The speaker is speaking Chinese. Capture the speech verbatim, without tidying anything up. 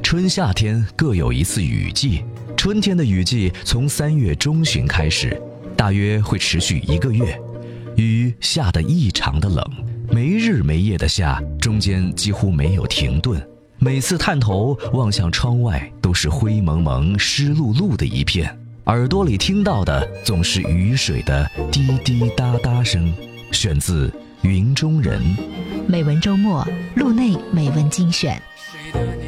春夏天各有一次雨季，春天的雨季从三月中旬开始，大约会持续一个月。雨下得异常的冷，没日没夜的下，中间几乎没有停顿。每次探头望向窗外，都是灰蒙蒙、湿漉漉的一片，耳朵里听到的总是雨水的滴滴答答声。选自《云中人》。 美文周末，路内美文精选。 谁的年